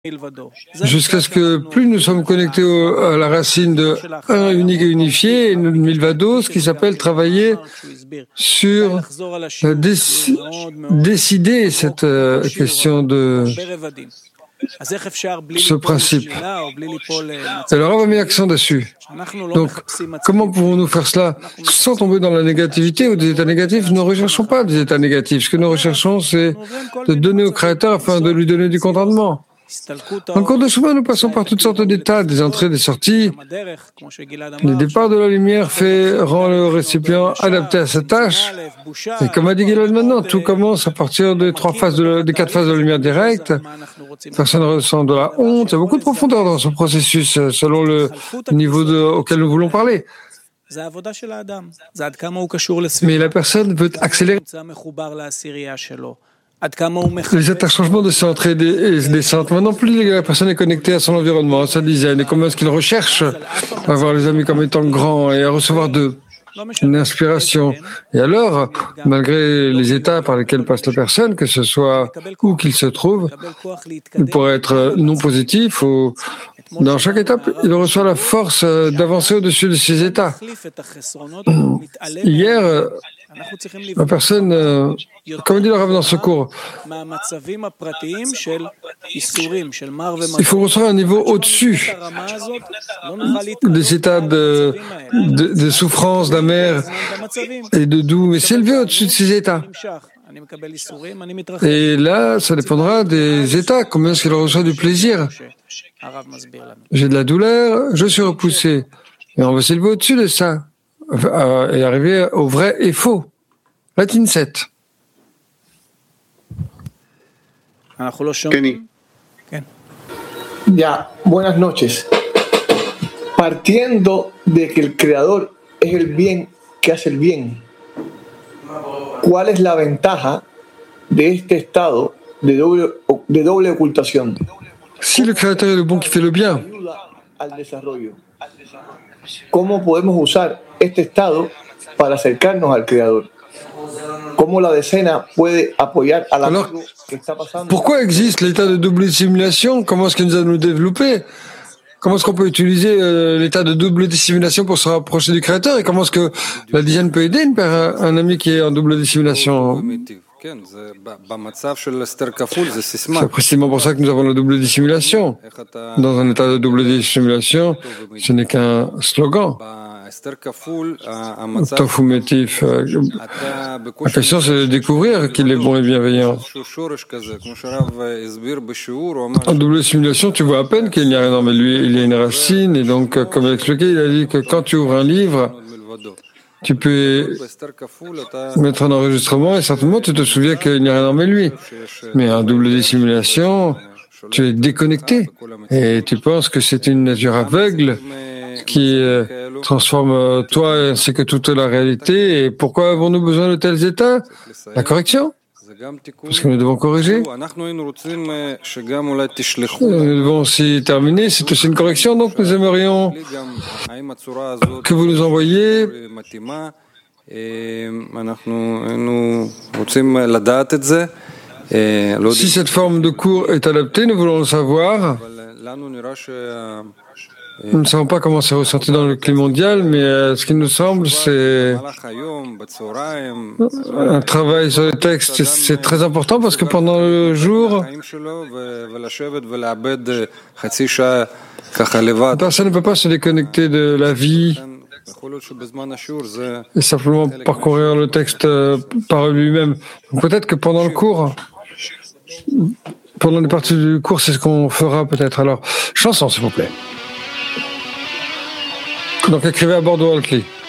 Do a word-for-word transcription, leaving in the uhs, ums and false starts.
Jusqu'à ce que plus nous sommes connectés au, à la racine de un unique et unifié, Milvados, qui s'appelle travailler sur euh, déc- décider cette euh, question de ce principe. Et le Rav a mis accent dessus. Donc, comment pouvons-nous faire cela sans tomber dans la négativité ou des états négatifs? Nous ne recherchons pas des états négatifs. Ce que nous recherchons, c'est de donner au Créateur afin de lui donner du contentement. En cours de chemin, nous passons par toutes sortes d'états, des entrées, des sorties. Le départ de la lumière fait, rend le récipient adapté à sa tâche. Et comme a dit Gilad maintenant, tout commence à partir des trois phases de la, des quatre phases de la lumière directe. Personne ne ressent de la honte. Il y a beaucoup de profondeur dans ce processus, selon le niveau de, auquel nous voulons parler. Mais la personne veut accélérer les interchangements de ces entrées et des descentes. Maintenant, plus la personne est connectée à son environnement, à sa dizaine, et comment est-ce qu'il recherche à voir les amis comme étant grands et à recevoir d'eux une inspiration. Et alors, malgré les états par lesquels passe la personne, que ce soit où qu'il se trouve, il pourrait être non positif ou dans chaque étape, il reçoit la force d'avancer au-dessus de ces états. Hier, la personne, euh, comme dit le Rav dans ce cours, il faut recevoir un niveau au-dessus des états de, de, de souffrance, d'amère et de doux, mais s'élever au-dessus de ces états. Et là, ça dépendra des états, combien est-ce qu'il reçoit du plaisir. J'ai de la douleur, je suis repoussé. Et on va s'élever au-dessus de ça et arriver au vrai et faux. Latin sept. Kenny. Ya, buenas noches. Partiendo de que el Creador es el bien que hace el bien, ¿cuál es la ventaja de este estado de doble, de doble ocultación? Si le Créateur est le bon qui fait le bien, Al desarrollo. ¿Cómo podemos usar este estado para acercarnos al Creador? ¿Cómo la decena puede apoyar a la Alors, pourquoi existe l'état de double dissimulation? Comment est-ce que nous allons le développer? Comment est-ce qu'on peut utiliser euh, l'état de double dissimulation pour se rapprocher du Créateur? Et comment est-ce que la dizaine peut aider une, un, un ami qui est en double dissimulation? C'est précisément pour ça que nous avons la double dissimulation. Dans un état de double dissimulation, ce n'est qu'un slogan. Tofumétif. La question, c'est de découvrir qu'il est bon et bienveillant. En double simulation, tu vois à peine qu'il n'y a rien dans lui. Il y a une racine, et donc, comme il a expliqué, il a dit que quand tu ouvres un livre, tu peux mettre un enregistrement et certainement tu te souviens qu'il n'y a rien dans lui. Mais en double dissimulation, tu es déconnecté et tu penses que c'est une nature aveugle qui euh, transforme euh, toi ainsi que toute la réalité. Et pourquoi avons-nous besoin de tels états? La correction, parce que nous devons corriger. Nous devons aussi terminer. C'est aussi une correction, donc nous aimerions que vous nous envoyiez si cette forme de cours est adaptée, nous voulons le savoir. Nous ne savons pas comment c'est ressenti dans le climat mondial, mais euh, ce qui nous semble, c'est un travail sur les textes. C'est très important parce que pendant le jour, la personne ne peut pas se déconnecter de la vie et simplement parcourir le texte par lui-même. Peut-être que pendant le cours, pendant les parties du cours, c'est ce qu'on fera peut-être. Alors, chanson, s'il vous plaît. Donc écrivez à Bordeaux Alclé.